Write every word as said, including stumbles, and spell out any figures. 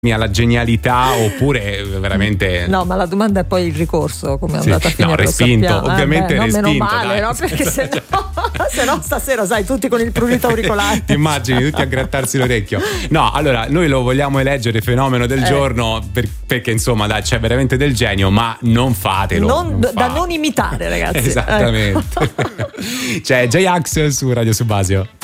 alla genialità oppure veramente no, ma la domanda è poi il ricorso, come è andata sì. a finire. No, respinto, ovviamente eh beh, respinto, meno male, dai. no? Perché se no, se no stasera sai tutti con il prurito auricolare. Ti immagini tutti a grattarsi l'orecchio. No, allora noi lo vogliamo eleggere fenomeno del eh. giorno per, perché insomma dai, c'è veramente del genio, ma non fatelo non, non da fate. non imitare, ragazzi. Esattamente. C'è J-Ax su Radio Subasio.